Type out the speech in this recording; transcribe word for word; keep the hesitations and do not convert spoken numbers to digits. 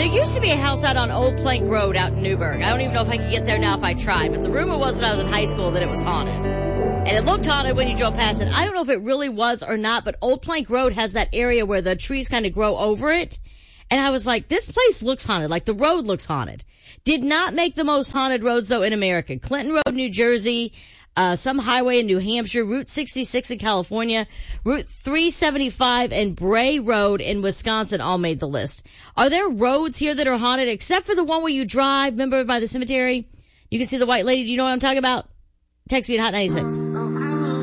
used to be a house out on Old Plank Road out in Newburgh. I don't even know if I could get there now if I tried, but the rumor was when I was in high school that it was haunted. And it looked haunted when you drove past it. I don't know if it really was or not, but Old Plank Road has that area where the trees kind of grow over it. And I was like, this place looks haunted. Like the road looks haunted. Did not make the most haunted roads though in America. Clinton Road, New Jersey, uh, some highway in New Hampshire, Route sixty-six in California, Route three seventy-five and Bray Road in Wisconsin all made the list. Are there roads here that are haunted except for the one where you drive, remember by the cemetery? You can see the white lady. Do you know what I'm talking about? Text me at Hot ninety-six.